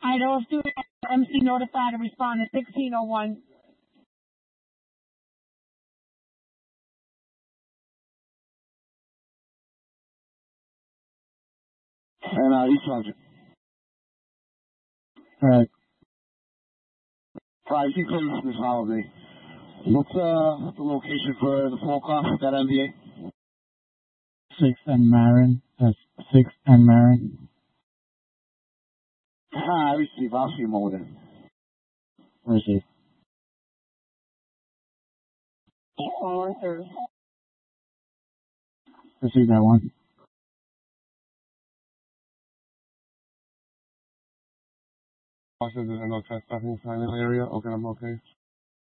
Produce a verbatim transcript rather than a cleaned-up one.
Idaho student M C notified and responded sixteen oh one. And uh, East Sergeant. Alright. Five, you clear this holiday. What's uh the location for the phone call with that M B A? Six and Marin. That's six and Marin. Ah, I receive. I'll see him over there. Receive. Receive that one. There's no trespassing sign in the area. Okay, I'm okay.